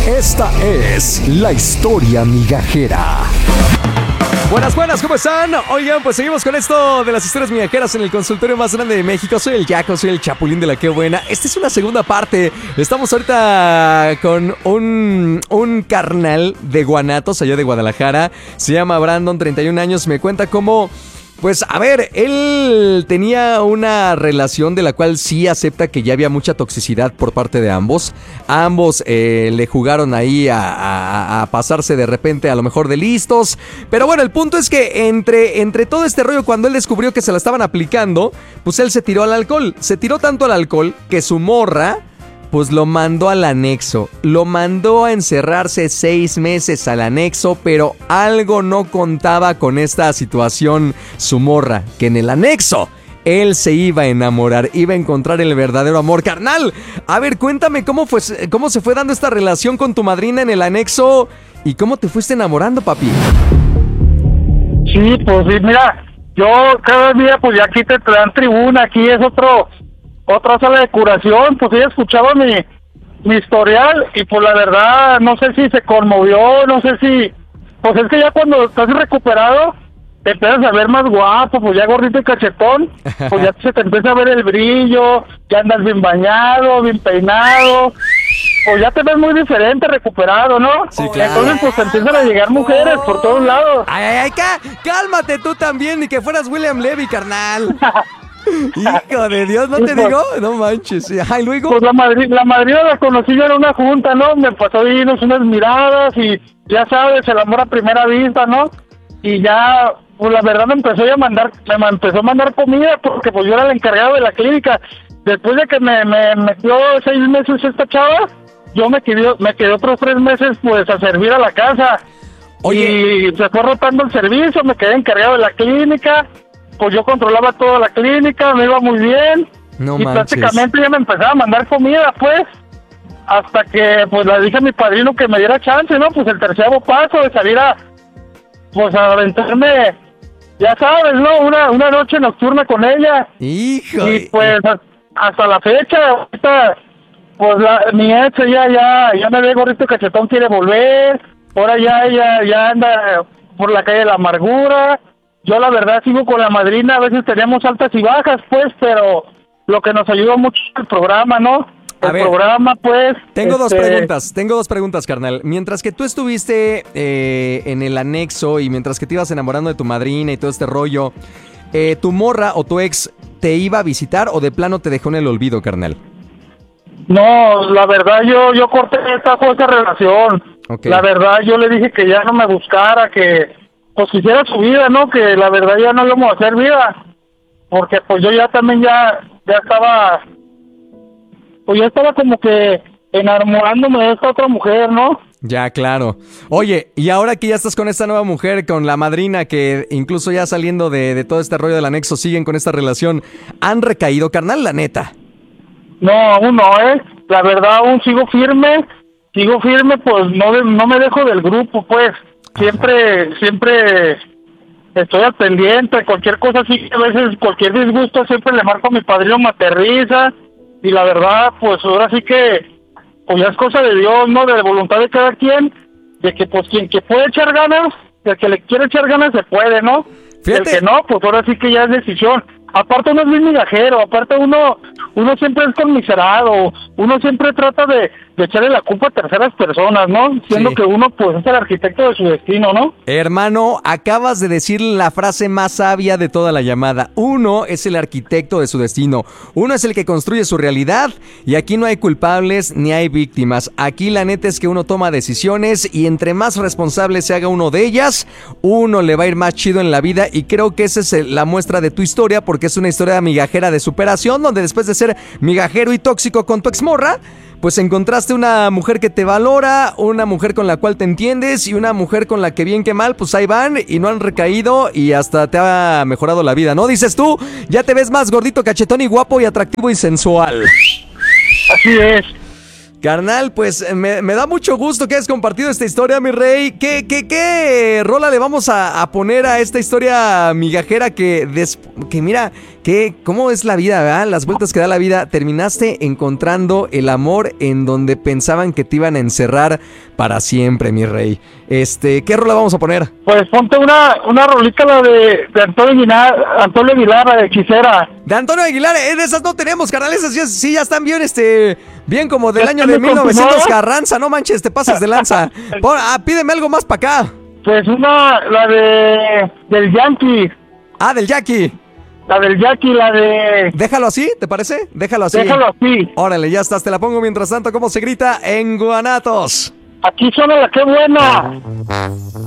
Esta es la historia migajera. Buenas, ¿cómo están? Oigan, pues seguimos con esto de las historias migajeras en el consultorio más grande de México. Soy el Jaco, soy el Chapulín de la Qué Buena. Esta es una segunda parte. Estamos ahorita con un carnal de Guanatos, allá de Guadalajara. Se llama Brandon, 31 años. Me cuenta cómo... Pues a ver, él tenía una relación de la cual sí acepta que ya había mucha toxicidad por parte de ambos. Ambos le jugaron ahí a pasarse de repente a lo mejor de listos. Pero bueno, el punto es que entre todo este rollo, cuando él descubrió que se la estaban aplicando, pues él se tiró al alcohol. Se tiró tanto al alcohol que su morra... pues lo mandó al anexo, lo mandó a encerrarse 6 meses al anexo, pero algo no contaba con esta situación su morra, que en el anexo él se iba a enamorar, iba a encontrar el verdadero amor. Carnal, a ver, cuéntame cómo se fue dando esta relación con tu madrina en el anexo y cómo te fuiste enamorando, papi. Sí, pues sí, mira, yo cada día pues ya aquí te dan tribuna, aquí es otra sala de curación, pues ella escuchaba mi historial y pues la verdad no sé si se conmovió, no sé si, pues es que ya cuando estás recuperado te empiezas a ver más guapo, pues ya gordito y cachetón, pues ya se te empieza a ver el brillo, ya andas bien bañado, bien peinado, pues ya te ves muy diferente, recuperado, ¿no? Sí, claro. Entonces pues te empiezan a llegar mujeres por todos lados. Ay, cálmate tú también, ni que fueras William Levy, carnal. Hijo de Dios, ¿no te digo? No manches. Ay, luego. Pues la madrina la conocí yo en una junta, ¿no? Me pasó ahí unas miradas y ya sabes, el amor a primera vista, ¿no? Y ya, pues la verdad me empezó a mandar comida porque pues yo era el encargado de la clínica. Después de que me metió 6 meses esta chava, yo me quedé otros 3 meses pues a servir a la casa. Oye. Y se fue rotando el servicio, me quedé encargado de la clínica. Pues yo controlaba toda la clínica, me iba muy bien. No y manches. prácticamente ya me empezaba a mandar comida, pues. Hasta que, pues, le dije a mi padrino que me diera chance, ¿no? Pues el 3º paso de salir a aventarme, ya sabes, ¿no? Una noche nocturna con ella. Hijo. Y pues, hasta la fecha, ahorita, pues, mi ex, ya me ve gordito cachetón, quiere volver. Ahora ya anda por la calle de la amargura. Yo la verdad sigo con la madrina, a veces tenemos altas y bajas, pues, pero lo que nos ayudó mucho es el programa, ¿no? El programa, pues... Tengo dos preguntas, carnal. Mientras que tú estuviste en el anexo y mientras que te ibas enamorando de tu madrina y todo este rollo, ¿tu morra o tu ex te iba a visitar o de plano te dejó en el olvido, carnal? No, la verdad yo corté esa relación. Okay. La verdad yo le dije que ya no me buscara, que... pues quisiera su vida, ¿no? Que la verdad ya no le vamos a hacer vida, porque pues yo ya también ya estaba, pues ya estaba como que enamorándome de esta otra mujer, ¿no? Ya, claro. Oye, y ahora que ya estás con esta nueva mujer, con la madrina, que incluso ya saliendo de todo este rollo del anexo, siguen con esta relación, ¿han recaído, carnal, la neta? No, aún no, la verdad aún sigo firme, pues no me dejo del grupo, pues. Siempre estoy al pendiente, cualquier cosa así, a veces cualquier disgusto siempre le marco a mi padrino, me aterriza, y la verdad, pues ahora sí que, pues ya es cosa de Dios, ¿no? De voluntad de cada quien, de que pues quien que puede echar ganas, el que le quiere echar ganas se puede, ¿no? Fíjate. El que no, pues ahora sí que ya es decisión. Aparte uno es bien migajero, aparte uno siempre es conmiserado, uno siempre trata de echarle la culpa a terceras personas, ¿no? Siendo Sí. que uno pues es el arquitecto de su destino, ¿no? Hermano, acabas de decir la frase más sabia de toda la llamada. Uno es el arquitecto de su destino. Uno es el que construye su realidad. Y aquí no hay culpables ni hay víctimas. Aquí la neta es que uno toma decisiones y entre más responsable se haga uno de ellas, uno le va a ir más chido en la vida. Y creo que esa es la muestra de tu historia, porque es una historia migajera de superación, donde después de ser migajero y tóxico con tu exmorra, pues encontraste una mujer que te valora, una mujer con la cual te entiendes y una mujer con la que bien que mal, pues ahí van y no han recaído y hasta te ha mejorado la vida, ¿no? Dices tú, ya te ves más gordito, cachetón y guapo y atractivo y sensual. Así es. Carnal, pues me da mucho gusto que hayas compartido esta historia, mi rey. ¿Qué rola le vamos a poner a esta historia migajera que mira, cómo es la vida, ¿verdad? Las vueltas que da la vida. Terminaste encontrando el amor en donde pensaban que te iban a encerrar para siempre, mi rey. ¿Qué rola vamos a poner? Pues ponte una rolita, la de Antonio Aguilar, la de Hechicera. De Antonio Aguilar, de esas no tenemos, carnal, esas sí ya están bien, bien como del año de 1900 Carranza, no manches, te pasas de lanza. Pídeme algo más para acá. Pues la del Yankee. Del Jackie. La del Jackie, la de... Déjalo así, ¿te parece? Déjalo así. Déjalo así. Órale, ya estás, te la pongo mientras tanto, ¿cómo se grita en Guanatos? Aquí suena la que buena.